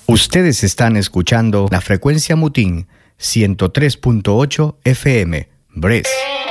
Ustedes están escuchando la frecuencia Mutín 103.8 FM, Brest.